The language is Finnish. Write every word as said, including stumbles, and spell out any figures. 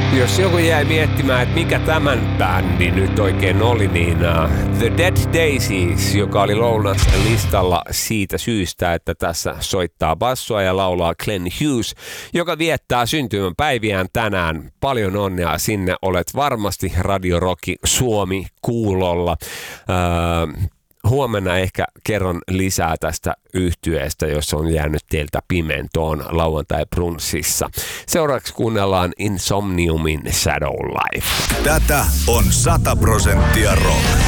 Jos joku jäi miettimään, että mikä tämän bändi nyt oikein oli, niin uh, The Dead Daisies, joka oli lounaslistalla siitä syystä, että tässä soittaa bassoa ja laulaa Glenn Hughes, joka viettää syntymäpäiviään tänään. Paljon onnea sinne, olet varmasti Radio Rock Suomi kuulolla. Uh, Huomenna ehkä kerron lisää tästä yhtyeestä, jos on jäänyt teiltä pimentoon lauantai brunssissa. Seuraavaksi kuunnellaan Insomniumin Shadow Life. Tätä on sata prosenttia rock.